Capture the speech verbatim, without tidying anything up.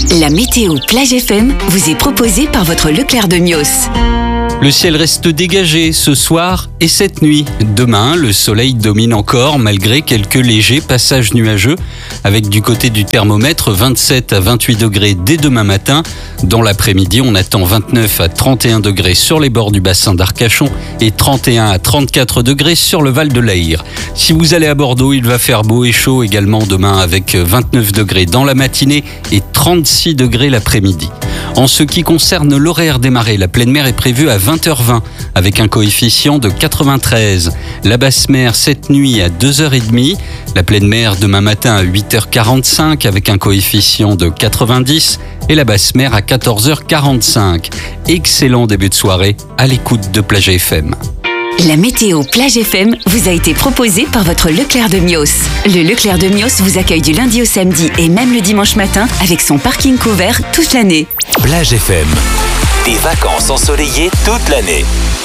La météo Plage F M vous est proposée par votre Leclerc de Mios. Le ciel reste dégagé ce soir et cette nuit. Demain, le soleil domine encore malgré quelques légers passages nuageux avec du côté du thermomètre vingt-sept à vingt-huit degrés dès demain matin. Dans l'après-midi, on attend vingt-neuf à trente et un degrés sur les bords du bassin d'Arcachon et trente et un à trente-quatre degrés sur le Val de l'Aïr. Si vous allez à Bordeaux, il va faire beau et chaud également demain avec vingt-neuf degrés dans la matinée et trente-six degrés l'après-midi. En ce qui concerne l'horaire des marées, la pleine mer est prévue à vingt heures vingt avec un coefficient de quatre-vingt-treize. La basse mer cette nuit à deux heures trente. La pleine mer demain matin à huit heures quarante-cinq avec un coefficient de quatre-vingt-dix. Et la basse mer à quatorze heures quarante-cinq. Excellent début de soirée à l'écoute de Plage F M. La météo Plage F M vous a été proposée par votre Leclerc de Mios. Le Leclerc de Mios vous accueille du lundi au samedi et même le dimanche matin avec son parking couvert toute l'année. Plage F M, des vacances ensoleillées toute l'année.